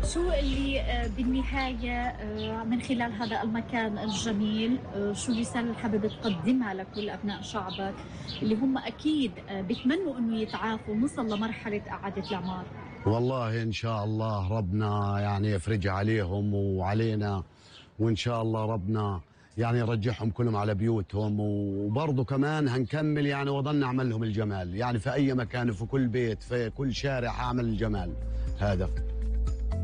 شو اللي بالنهاية من خلال هذا المكان الجميل، شو الرسالة اللي حابب تقدمها لكل أبناء شعبك اللي هم أكيد بيتمنوا إنه يتعافوا ونوصل لمرحلة إعادة الإعمار؟ والله إن شاء الله ربنا يعني يفرج عليهم وعلينا، وإن شاء الله ربنا يعني يرجعهم كلهم على بيوتهم. وبرضه كمان هنكمل يعني وظلنا نعمل لهم الجمال، يعني في أي مكان، في كل بيت، في كل شارع هعمل الجمال هذا.